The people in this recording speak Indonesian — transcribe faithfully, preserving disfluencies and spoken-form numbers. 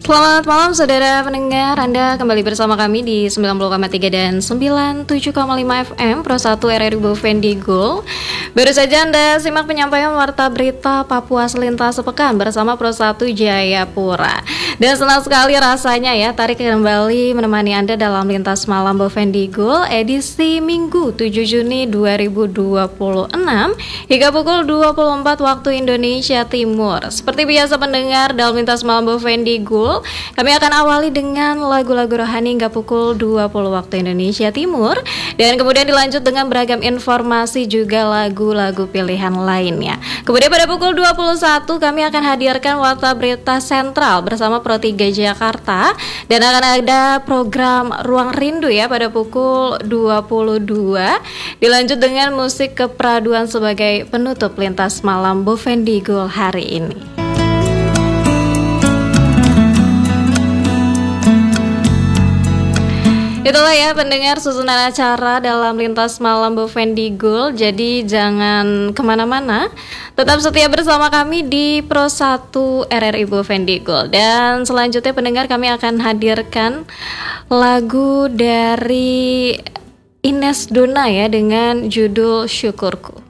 Selamat malam saudara pendengar, Anda kembali bersama kami di sembilan puluh koma tiga dan sembilan puluh tujuh koma lima F M Pro satu R R I Bovendigul. Baru saja Anda simak penyampaian warta berita Papua selintas sepekan bersama Pro satu Jayapura. Dan senang sekali rasanya ya tarik kembali menemani Anda dalam Lintas Malam Bovendigul edisi Minggu tujuh Juni dua ribu dua puluh enam hingga pukul dua puluh empat waktu Indonesia Timur. Seperti biasa pendengar, dalam Lintas Malam Bovendigul kami akan awali dengan lagu-lagu rohani hingga pukul dua puluh waktu Indonesia Timur, dan kemudian dilanjut dengan beragam informasi juga lagu-lagu pilihan lainnya. Kemudian pada pukul dua puluh satu kami akan hadirkan warta berita sentral bersama Pro tiga Jakarta, dan akan ada program Ruang Rindu ya pada pukul dua puluh dua, dilanjut dengan musik kepraduan sebagai penutup Lintas Malam Bovendigul hari ini. Itulah ya pendengar susunan acara dalam Lintas Malam Bovendigul. Jadi jangan kemana-mana, tetap setia bersama kami di Pro satu R R I Bovendigul. Dan selanjutnya pendengar, kami akan hadirkan lagu dari Ines Dona ya dengan judul Syukurku.